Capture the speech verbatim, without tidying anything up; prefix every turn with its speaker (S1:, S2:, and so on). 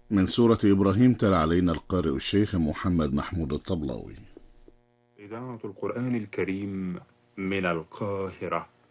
S1: من سورة إبراهيم تلا علينا القارئ الشيخ محمد محمود الطبلاوي.
S2: إذاعة القرآن الكريم من القاهرة.